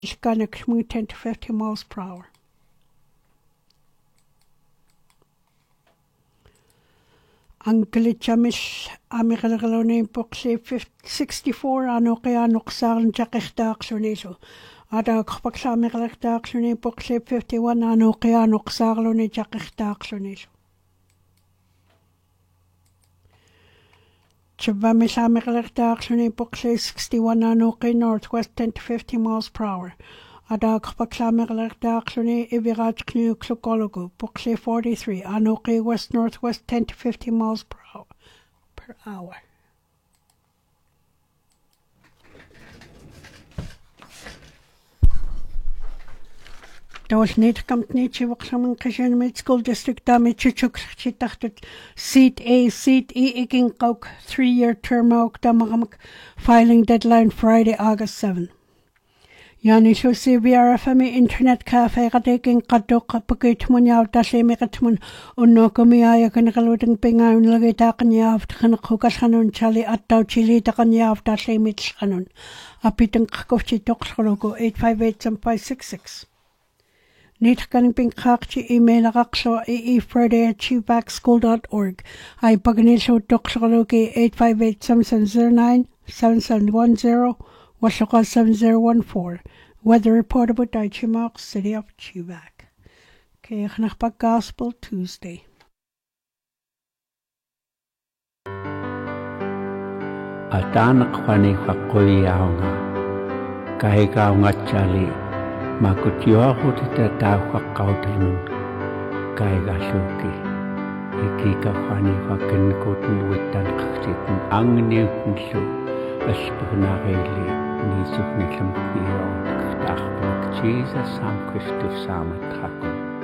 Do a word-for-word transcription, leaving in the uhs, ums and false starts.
It's gonna commute ten to fifteen miles per hour. Ang glitchamis amigalgalone poxi sixty-four ano kaya nuksaran jakiktaak suniso. Ada kapaksa amigalaktaak suni poxi fifty-one ano kaya nuksarlone jakiktaak suniso. Chabamis amigalaktaak suni poxi sixty-one ano kaya northwest ten to fifteen miles per hour. Ada kapaksa amigalaktaak suni iviraj kniuksukologu poxi forty-three ano kaya west northwest ten to fifteen miles per hour. Per hour. Dawes net company chiwaksaman kashan mid school district dami chichuk chitachtut seat A seat E iking kauk three year term auk damagamak filing deadline Friday August seventh. Yani so C V R F M internet cafe kataking kadok pakit mo niyaw tasimi katmun unno kumiyaya kanakalutang pingayon lagay takan niyaw kanakukas kanon chali at daw chili takan niyaw tasimi kanon apitang kakochitok skologo eight five eight seven five six six. Nit kaning pingkakchi email akakso eefriday at chivacschool dot org. Ay pagniso toksologi eight five eight seven seven zero nine seven seven one zero Washoka seven zero one four. Weather report about Daichimok, City of Chivac. Okay, Knachbak Gospel Tuesday. Atanak kwani fakoi yaonga. Kahika nga chali. Makutio ako tita tao kakautinun. Kahika shuki. Ikika kwani fakin kutuluitan kaksitin ang niyukun su. Aspuhnareli. Nisuk nilam kuyo. Takbak Jesus sam Christus samat hakun.